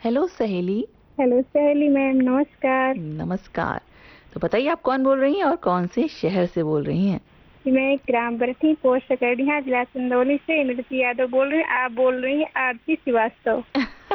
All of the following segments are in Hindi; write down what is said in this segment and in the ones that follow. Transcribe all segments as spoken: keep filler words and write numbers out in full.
हेलो सहेली। हेलो सहेली मैम, नमस्कार। नमस्कार। तो बताइए आप कौन बोल रही हैं और कौन से शहर से बोल रही हैं? मैं ग्राम बरठी पोस्ट सकड़िया जिला चंदौली से इमरती यादव बोल रही हूँ। आप बोल रही हैं आरती श्रीवास्तव।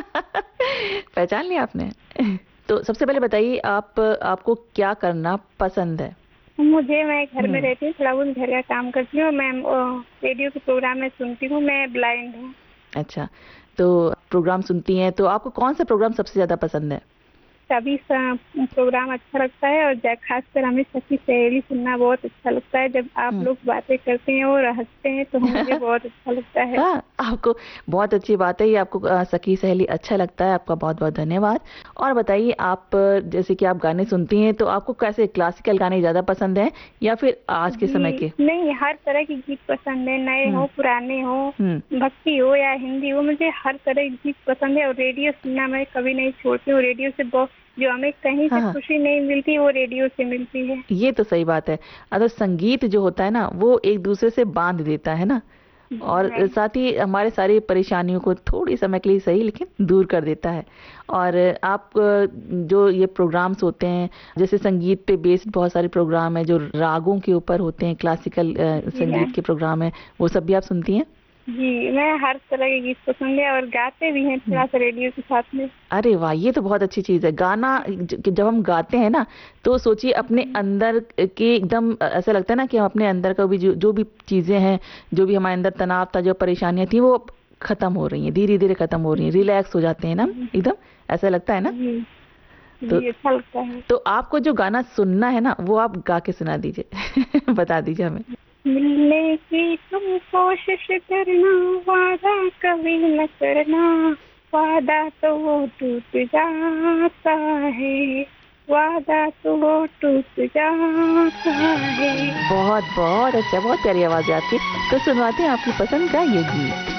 पहचान लिया आपने? तो सबसे पहले बताइए आप आपको क्या करना पसंद है? मुझे मैं घर में हम्म। रहती हूँ, थोड़ा बहुत घर का काम करती हूँ मैम। रेडियो के प्रोग्राम में सुनती हूँ। मैं ब्लाइंड हूँ। अच्छा, तो प्रोग्राम सुनती हैं तो आपको कौन सा प्रोग्राम सबसे ज्यादा पसंद है? सभी सा- प्रोग्राम अच्छा लगता है, और जा- खासकर हमें सखी सहेली सुनना बहुत अच्छा लगता है। जब आप हम्म। लोग बातें करते हैं और हंसते हैं तो मुझे बहुत अच्छा लगता है। हाँ, आपको बहुत अच्छी बात है ये। आपको अ, सखी सहेली अच्छा लगता है। आपका बहुत बहुत धन्यवाद। और बताइए आप अ, जैसे कि आप गाने सुनती हैं तो आपको कैसे क्लासिकल गाने ज्यादा पसंद हैं या फिर आज के समय जी के? नहीं, हर तरह की गीत पसंद है, नए हम्म। हो पुराने हो, हम्म। भक्ति हो या हिंदी हो, मुझे हर तरह की गीत पसंद है। और रेडियो सुनना मैं कभी नहीं छोड़ती हूँ। रेडियो से बहुत, जो हमें कहीं हाँ से हाँ, खुशी नहीं मिलती वो रेडियो से मिलती है। ये तो सही बात है। अगर संगीत जो होता है ना वो एक दूसरे से बांध देता है ना, जी और मैम। साथ ही हमारे सारी परेशानियों को थोड़ी समय के लिए सही लेकिन दूर कर देता है। और आप अ, जो ये प्रोग्राम्स होते हैं, जैसे संगीत पे बेस्ड बहुत सारे प्रोग्राम है जो रागों के ऊपर होते हैं, क्लासिकल जी संगीत मैम। के प्रोग्राम है, वो सब भी आप सुनती हैं? जी, मैं हर तरह के गीत पसंद है और गाते भी हैं हम्म। थोड़ा सा रेडियो के साथ में। अरे वाह, ये तो बहुत अच्छी चीज है। गाना ज- जब हम गाते हैं ना तो सोचिए अपने जी अंदर के एकदम ऐसा लगता है ना कि हम अपने अंदर का भी जो जो भी चीजें हैं, जो भी हमारे अंदर तनाव था, जो परेशानियां थी, वो खत्म हो रही हैं, धीरे धीरे खत्म हो रही हैं, रिलैक्स हो जाते हैं ना जी एकदम। ऐसा लगता है ना? जी। तो जी, अच्छा लगता है। तो आपको जो गाना सुनना है ना वो आप गा के सुना दीजिए। बता दीजिए हमें। मिलने की तुम कोशिश करना, वादा कभी न करना, वादा तो वो टूट जाता है, वादा तो वो टूट जाता है। बहुत बहुत अच्छा, बहुत प्यारी आवाज है आपकी। तो सुनवाते हैं आपकी पसंद का ये गीत।